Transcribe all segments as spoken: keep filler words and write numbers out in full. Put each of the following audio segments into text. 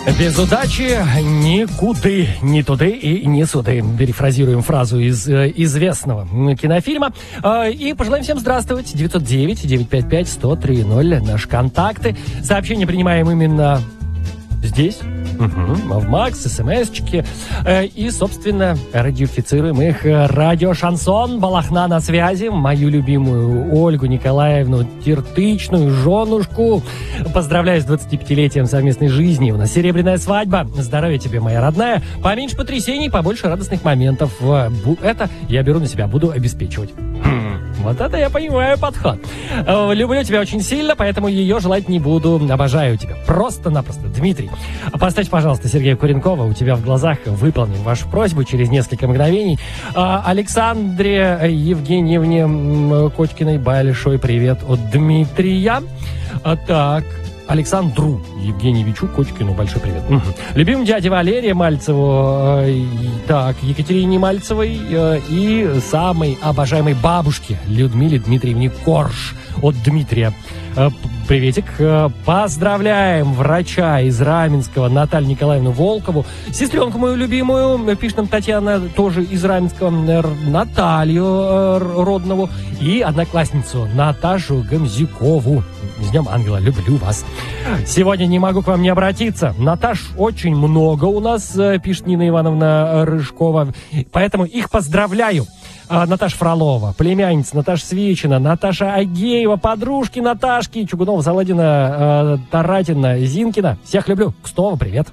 Без удачи никуды, ни туды и ни суды. Перефразируем фразу из э, известного кинофильма. Э, и пожелаем всем здравствовать. девятьсот девять девятьсот пятьдесят пять сто три ноль. Наши контакты. Сообщения принимаем именно здесь. Угу. В Макс, СМС-чики. Э, и, собственно, радиофицируем их. Радио Шансон, Балахна на связи. Мою любимую Ольгу Николаевну Тертычную, женушку. Поздравляю с двадцатипятилетием совместной жизни. У нас серебряная свадьба. Здоровья тебе, моя родная. Поменьше потрясений, побольше радостных моментов. Это я беру на себя, буду обеспечивать. Вот это я понимаю подход. Люблю тебя очень сильно, поэтому ее желать не буду. Обожаю тебя. Просто-напросто. Дмитрий, поставь, пожалуйста, Сергея Куренкова у тебя в глазах. Выполним вашу просьбу через несколько мгновений. Александре Евгеньевне Кочкиной большой привет от Дмитрия. Так... Александру Евгеньевичу Кочкину большой привет. Угу. Любимому дяде Валерия Мальцеву, э, так, Екатерине Мальцевой э, и самой обожаемой бабушке Людмиле Дмитриевне Корж от Дмитрия. Э, приветик. Э, поздравляем врача из Раменского Наталью Николаевну Волкову, сестренку мою любимую, пишет нам Татьяна, тоже из Раменского, э, Наталью э, Роднову и одноклассницу Наташу Гамзюкову. С Днем Ангела, люблю вас. Сегодня не могу к вам не обратиться. Наташ очень много у нас, пишет Нина Ивановна Рыжкова. Поэтому их поздравляю. Наташа Фролова, племянница Наташа Свечина, Наташа Агеева, подружки Наташки, Чугунова, Саладина, Таратина, Зинкина. Всех люблю. Снова привет.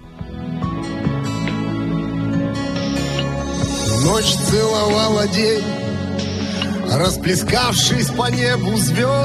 Ночь целовала день, расплескавшись по небу звезд.